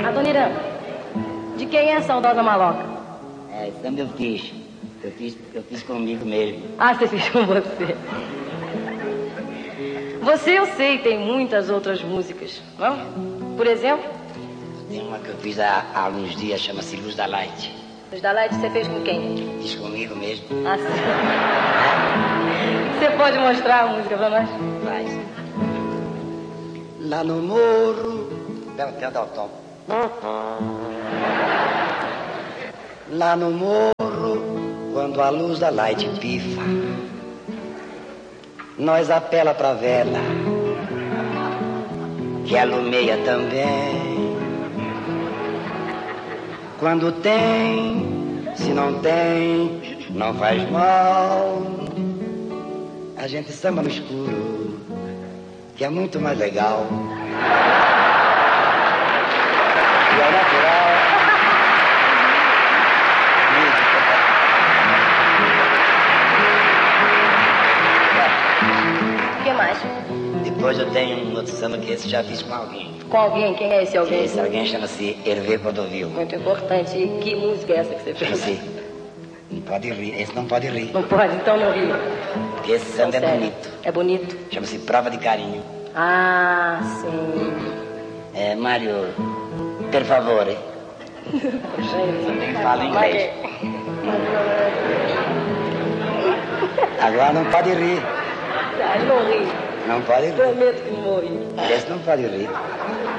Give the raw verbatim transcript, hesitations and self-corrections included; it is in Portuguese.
Adoniran, de quem é a saudosa maloca? É, isso também eu fiz. Eu fiz, eu fiz comigo mesmo. Ah, você fez com você. Você, eu sei, tem muitas outras músicas, não? Por exemplo? Tem uma que eu fiz há, há alguns dias, chama-se Luz da Light. Luz da Light você fez com quem? Fiz comigo mesmo. Ah, sim. Você pode mostrar a música pra nós? Faz. Lá no morro... Tenta dar o tom. Lá no morro, quando a luz da light pifa, nós apela pra vela, que alumeia também. Quando tem, se não tem, não faz mal. A gente samba no escuro, que é muito mais legal. E é natural. O que mais? Depois eu tenho um outro samba que esse já fiz com alguém. Com alguém? Quem é esse alguém? Esse alguém chama-se Hervé Cordovil. Muito importante. E que música é essa que você fez? Chama-se... Não pode rir, esse não pode rir. Não pode, então não ri. Porque esse samba é Sério. bonito. É bonito? Chama-se Prova de Carinho. Ah, sim. É, Mário, per favore. Fala inglês. Agora não pode rir. Ah, não ri. Não pode rir. Prometo que não vou rir. Esse não pode rir.